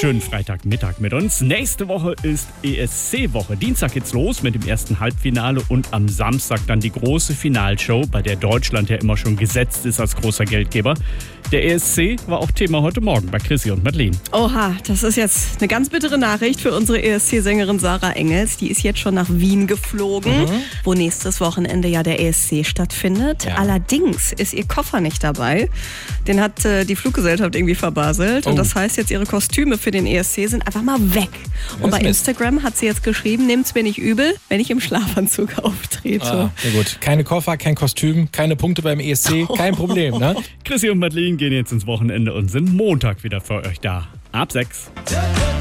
Schönen Freitagmittag mit uns. Nächste Woche ist ESC-Woche. Dienstag geht's los mit dem ersten Halbfinale und am Samstag dann die große Finalshow, bei der Deutschland ja immer schon gesetzt ist als großer Geldgeber. Der ESC war auch Thema heute Morgen bei Chrissy und Madeleine. Oha, das ist jetzt eine ganz bittere Nachricht für unsere ESC-Sängerin Sarah Engels. Die ist jetzt schon nach Wien geflogen, wo nächstes Wochenende ja der ESC stattfindet. Ja. Allerdings ist ihr Koffer nicht dabei. Den hat die Fluggesellschaft irgendwie verbaselt. Und das heißt jetzt, ihre Kostüme für den ESC sind einfach mal weg. Und bei Instagram hat sie jetzt geschrieben, nehmt's mir nicht übel, wenn ich im Schlafanzug auftrete. Sehr gut. Keine Koffer, kein Kostüm, keine Punkte beim ESC, kein Problem, ne? Chrissy und Madeleine gehen jetzt ins Wochenende und sind Montag wieder für euch da. Ab 6.